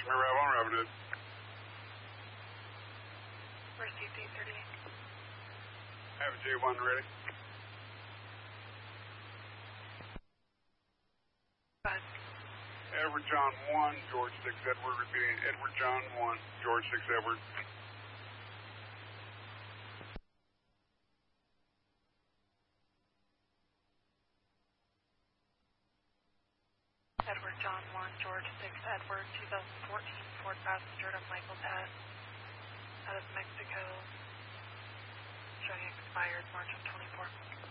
Rev on Revenue. Received 838. Have a J1 ready. Bud. Edward John 1, George 6 Edward, repeating Edward John 1, George 6 Edward. Edward John 1, George 6 Edward, 2014 Ford passenger to Michael Pass, out of Mexico, showing expired March of 24.